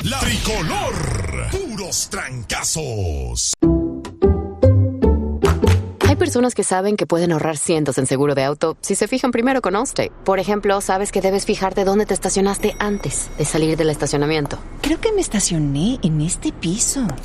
La Tricolor. Puros trancazos. Hay personas que saben que pueden ahorrar cientos en seguro de auto si se fijan primero con Allstate. Por ejemplo, sabes que debes fijarte dónde te estacionaste antes de salir del estacionamiento. Creo que me estacioné en este piso.